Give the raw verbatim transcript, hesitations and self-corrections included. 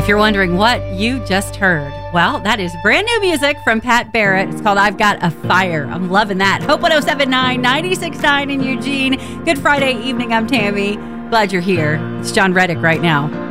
you're wondering what you just heard, well, that is brand new music from Pat Barrett. It's called I've Got a Fire. I'm loving that. Hope one oh seven point nine, ninety-six point nine in Eugene. Good Friday evening. I'm Tammy. Glad you're here. It's John Reddick right now.